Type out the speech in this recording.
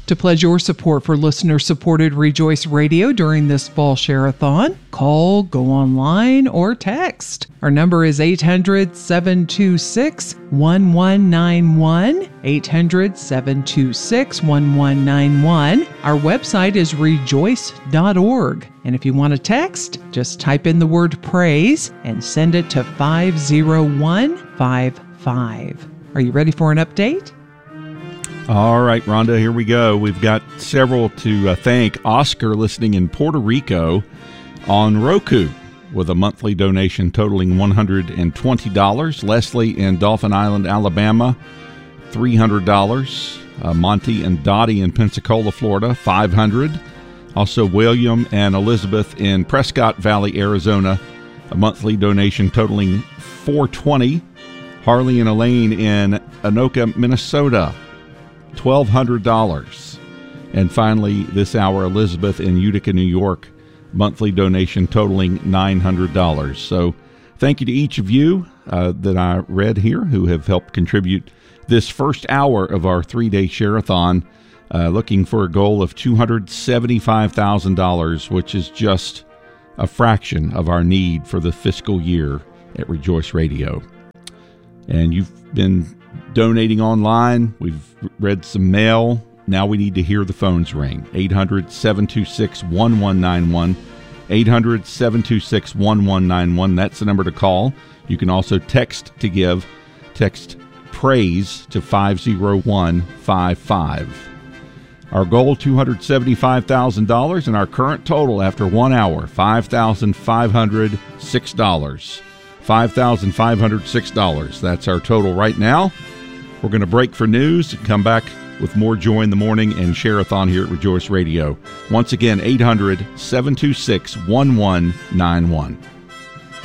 To pledge your support for listener-supported Rejoice Radio during this fall share-a-thon, call, go online, or text. Our number is 800-726-1191, 800-726-1191. Our website is rejoice.org. And if you want to text, just type in the word praise and send it to 50155. Are you ready for an update? All right, Rhonda, here we go. We've got several to thank. Oscar listening in Puerto Rico on Roku with a monthly donation totaling $120. Leslie in Dauphin Island, Alabama, $300. Monty and Dottie in Pensacola, Florida, $500. Also, William and Elizabeth in Prescott Valley, Arizona, a monthly donation totaling $420. Harley and Elaine in Anoka, Minnesota, $1,200. And finally, this hour, Elizabeth in Utica, New York, monthly donation totaling $900. So thank you to each of you that I read here who have helped contribute this first hour of our 3-day share-a-thon, looking for a goal of $275,000, which is just a fraction of our need for the fiscal year at Rejoice Radio. And you've been donating online. We've read some mail. Now we need to hear the phones ring. 800-726-1191. 800-726-1191. That's the number to call. You can also text to give. Text praise to 50155. Our goal, $275,000, and our current total after 1 hour, $5,506. $5,506. That's our total right now. We're going to break for news and come back with more Joy in the Morning and Share-a-thon here at Rejoice Radio. Once again, 800-726-1191.